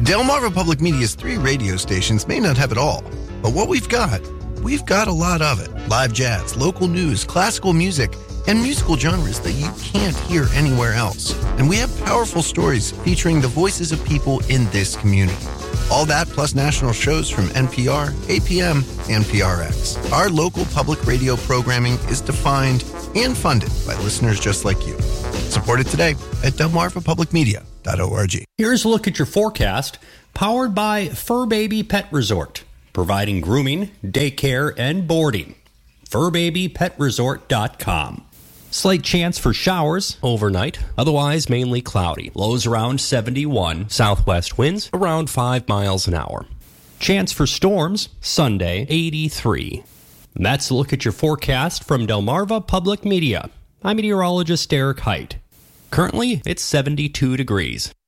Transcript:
Delmarva Public Media's 3 radio stations may not have it all, but what we've got a lot of it. Live jazz, local news, classical music, and musical genres that you can't hear anywhere else. And we have powerful stories featuring the voices of people in this community. All that plus national shows from NPR, APM, and PRX. Our local public radio programming is defined and funded by listeners just like you. Support it today at delmarvapublicmedia.org. Here's a look at your forecast, powered by Fur Baby Pet Resort, providing grooming, daycare, and boarding. FurBabyPetResort.com. Slight chance for showers overnight, otherwise mainly cloudy. Lows around 71, southwest winds around 5 miles an hour. Chance for storms Sunday, 83. And that's a look at your forecast from Delmarva Public Media. I'm meteorologist Derek Height. Currently, it's 72 degrees.